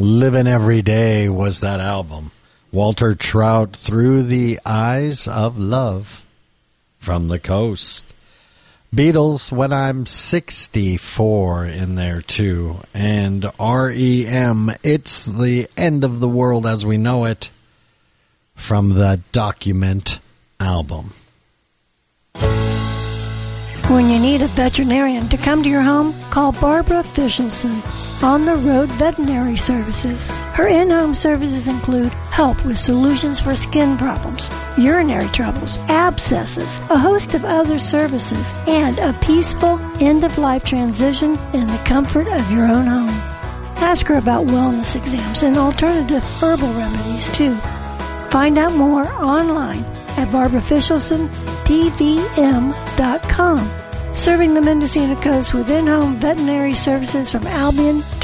Living Every Day was that album. Walter Trout, Through the Eyes of Love, from the Coast. Beatles, When I'm 64, in there too. And R.E.M., It's the End of the World as We Know It, from the Document album. When you need a veterinarian to come to your home, call Barbara Fischelson, On the Road Veterinary Services. Her in-home services include help with solutions for skin problems, urinary troubles, abscesses, a host of other services, and a peaceful end-of-life transition in the comfort of your own home. Ask her about wellness exams and alternative herbal remedies, too. Find out more online at barbarafischelsontvm.com. Serving the Mendocino Coast with in-home veterinary services from Albion